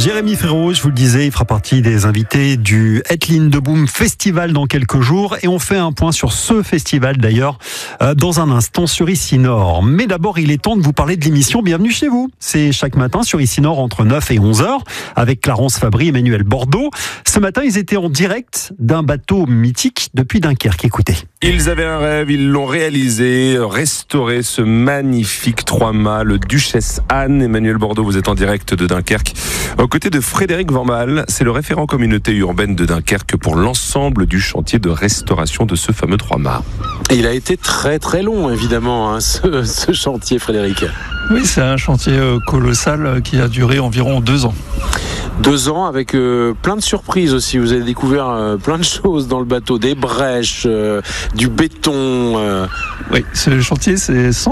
Jérémy Frérot, je vous le disais, il fera partie des invités du Etlin de Boom Festival dans quelques jours. Et on fait un point sur ce festival d'ailleurs dans un instant sur Ici Nord. Mais d'abord, il est temps de vous parler de l'émission Bienvenue chez vous. C'est chaque matin sur Ici Nord entre 9 et 11 heures avec Clarence Fabry et Emmanuel Bordeaux. Ce matin, ils étaient en direct d'un bateau mythique depuis Dunkerque. Écoutez. Ils avaient un rêve, ils l'ont réalisé, restaurer ce magnifique trois-mâts, le Duchesse Anne. Emmanuel Bordeaux, vous êtes en direct de Dunkerque. Aux côtés de Frédéric Van Maal, c'est le référent communauté urbaine de Dunkerque pour l'ensemble du chantier de restauration de ce fameux trois-mâts. Il a été très très long évidemment ce chantier, Frédéric. Oui, c'est un chantier colossal qui a duré environ 2 ans. 2 ans avec plein de surprises aussi. Vous avez découvert plein de choses dans le bateau, des brèches, du béton. Oui, ce chantier c'est 100